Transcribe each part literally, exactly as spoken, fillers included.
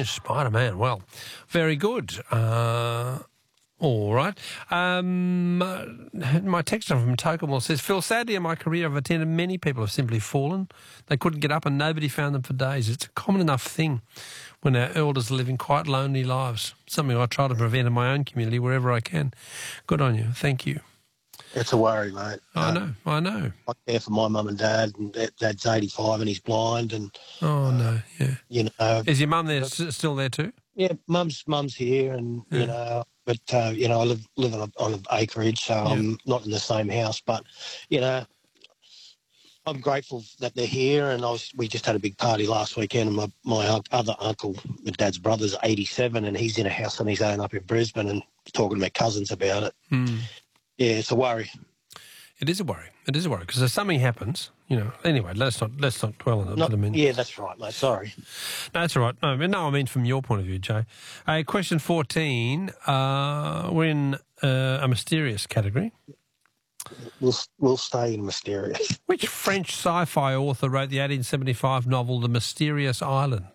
Yeah, Spider-Man. Well, very good. Uh, all right. Um, my text from Tokemore says, Phil, sadly in my career I've attended many people have simply fallen. They couldn't get up and nobody found them for days. It's a common enough thing when our elders are living quite lonely lives, something I try to prevent in my own community wherever I can. Good on you. Thank you. It's a worry, mate. I Um, know, I know. I care for my mum and dad, and dad- dad's eighty-five and he's blind, and Oh, no, yeah. you know, Is your mum there, s- still there too? yeah, mum's mum's here, and Yeah. you know, but uh, you know, I live live on, a, on an acreage, so I'm not in the same house, but you know, I'm grateful that they're here, and I was, we just had a big party last weekend, and my my un- other uncle, my dad's brother's eighty-seven, and he's in a house on his own up in Brisbane, and talking to my cousins about it. Hmm. Yeah, it's a worry. It is a worry. It is a worry because if something happens, you know. Anyway, let's not let's not dwell on it. Not, for the minute. yeah, that's right, mate. Sorry. No, that's all right. No, no, I mean from your point of view, Jay. Uh, question fourteen. Uh, we're in uh, a mysterious category. We'll we'll stay in mysterious. Which French sci-fi author wrote the eighteen seventy-five novel *The Mysterious Island*?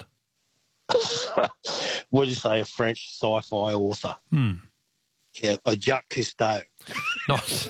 What did you say? A French sci-fi author? Hmm. Yeah, a Jacques Cousteau. Not.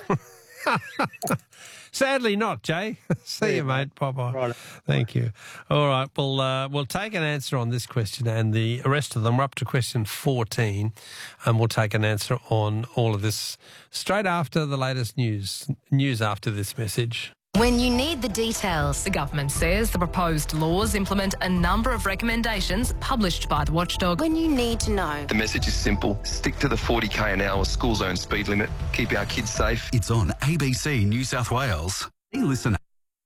Sadly not, Jay. See Yeah, you, mate. Bye-bye. Right. Thank you. All right, well, uh, we'll take an answer on this question and the rest of them. We're up to question fourteen, and we'll take an answer on all of this straight after the latest news. News after this message. When you need the details, the government says the proposed laws implement a number of recommendations published by the watchdog. When you need to know. The message is simple. Stick to the forty k an hour school zone speed limit. Keep our kids safe. It's on A B C New South Wales. Hey, listen.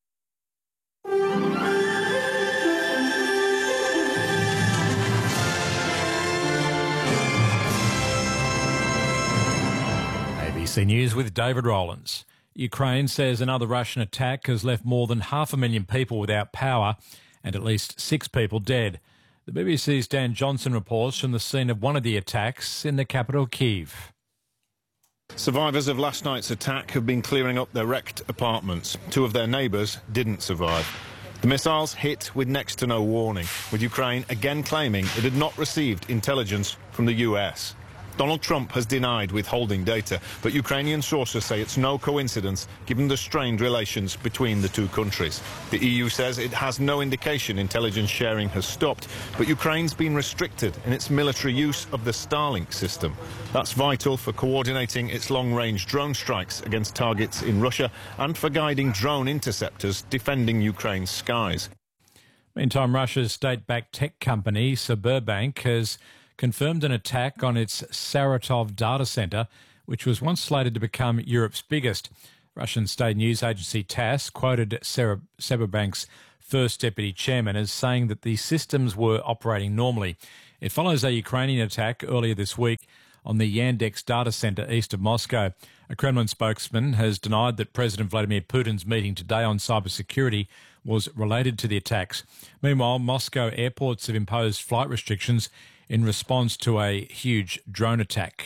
A B C News with David Rowlands. Ukraine says another Russian attack has left more than half a million people without power and at least six people dead. The B B C's Dan Johnson reports from the scene of one of the attacks in the capital, Kyiv. Survivors of last night's attack have been clearing up their wrecked apartments. Two of their neighbours didn't survive. The missiles hit with next to no warning, with Ukraine again claiming it had not received intelligence from the U S. Donald Trump has denied withholding data, but Ukrainian sources say it's no coincidence given the strained relations between the two countries. The E U says it has no indication intelligence sharing has stopped, but Ukraine's been restricted in its military use of the Starlink system. That's vital for coordinating its long-range drone strikes against targets in Russia and for guiding drone interceptors defending Ukraine's skies. Meantime, Russia's state-backed tech company Sberbank has confirmed an attack on its Saratov data centre, which was once slated to become Europe's biggest. Russian state news agency TASS quoted Sberbank's first deputy chairman as saying that the systems were operating normally. It follows a Ukrainian attack earlier this week on the Yandex data centre east of Moscow. A Kremlin spokesman has denied that President Vladimir Putin's meeting today on cybersecurity was related to the attacks. Meanwhile, Moscow airports have imposed flight restrictions in response to a huge drone attack.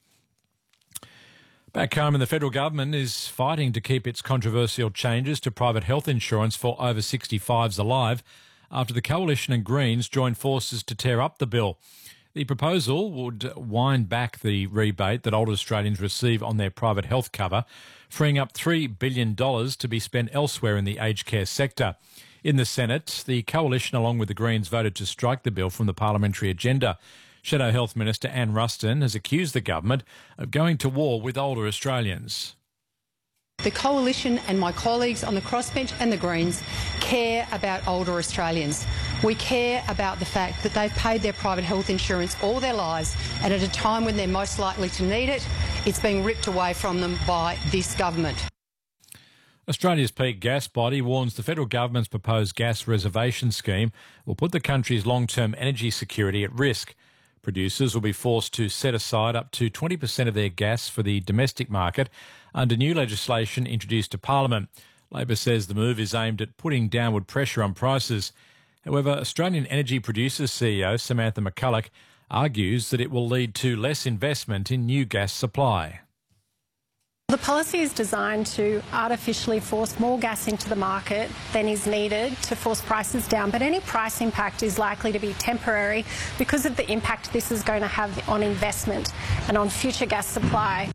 Back home, and the federal government is fighting to keep its controversial changes to private health insurance for over sixty-fives alive after the Coalition and Greens joined forces to tear up the bill. The proposal would wind back the rebate that older Australians receive on their private health cover, freeing up three billion dollars to be spent elsewhere in the aged care sector. In the Senate, the Coalition, along with the Greens, voted to strike the bill from the parliamentary agenda. Shadow Health Minister Anne Ruston has accused the government of going to war with older Australians. The Coalition and my colleagues on the crossbench and the Greens care about older Australians. We care about the fact that they've paid their private health insurance all their lives, and at a time when they're most likely to need it, it's being ripped away from them by this government. Australia's peak gas body warns the federal government's proposed gas reservation scheme will put the country's long-term energy security at risk. Producers will be forced to set aside up to twenty percent of their gas for the domestic market under new legislation introduced to Parliament. Labor says the move is aimed at putting downward pressure on prices. However, Australian Energy Producers C E O Samantha McCulloch argues that it will lead to less investment in new gas supply. The the policy is designed to artificially force more gas into the market than is needed to force prices down, but any price impact is likely to be temporary because of the impact this is going to have on investment and on future gas supply.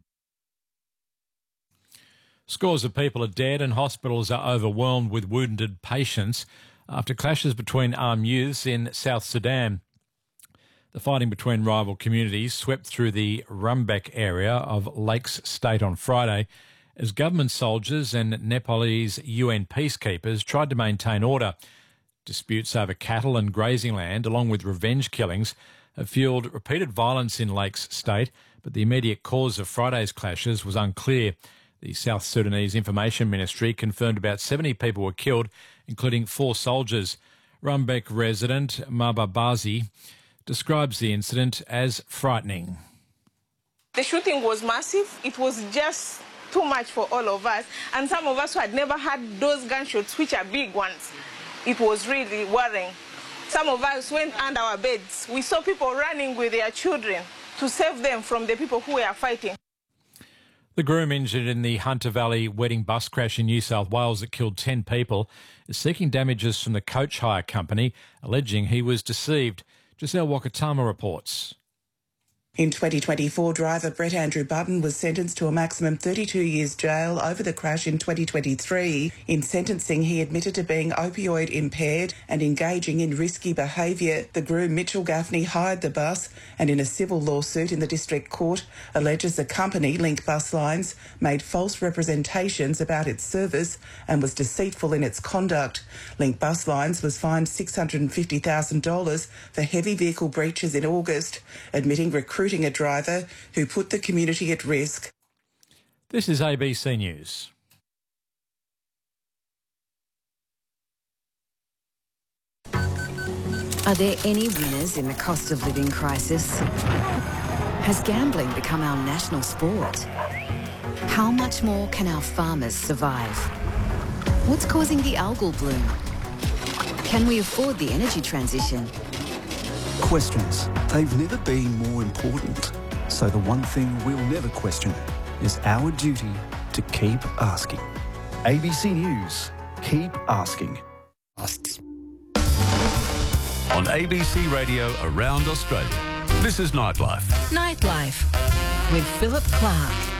Scores of people are dead and hospitals are overwhelmed with wounded patients after clashes between armed youths in South Sudan. The fighting between rival communities swept through the Rumbek area of Lakes State on Friday as government soldiers and Nepalese U N peacekeepers tried to maintain order. Disputes over cattle and grazing land, along with revenge killings, have fuelled repeated violence in Lakes State, but the immediate cause of Friday's clashes was unclear. The South Sudanese Information Ministry confirmed about seventy people were killed, including four soldiers. Rumbek resident Mababazi describes the incident as frightening. The shooting was massive. It was just too much for all of us. And some of us who had never had those gunshots, which are big ones, it was really worrying. Some of us went under our beds. We saw people running with their children to save them from the people who were fighting. The groom injured in the Hunter Valley wedding bus crash in New South Wales that killed ten people is seeking damages from the coach hire company, alleging he was deceived. Giselle Wakatama reports. In twenty twenty-four, driver Brett Andrew Button was sentenced to a maximum thirty-two years jail over the crash in twenty twenty-three. In sentencing, he admitted to being opioid impaired and engaging in risky behaviour. The groom Mitchell Gaffney hired the bus and in a civil lawsuit in the District Court alleges the company, Link Bus Lines, made false representations about its service and was deceitful in its conduct. Link Bus Lines was fined six hundred fifty thousand dollars for heavy vehicle breaches in August, admitting recruiting a driver who put the community at risk. This is A B C News. Are there any winners in the cost of living crisis? Has gambling become our national sport? How much more can our farmers survive? What's causing the algal bloom? Can we afford the energy transition? Questions. They've never been more important. So the one thing we'll never question is our duty to keep asking. A B C News. Keep asking. On A B C Radio around Australia, this is Nightlife. Nightlife with Philip Clark.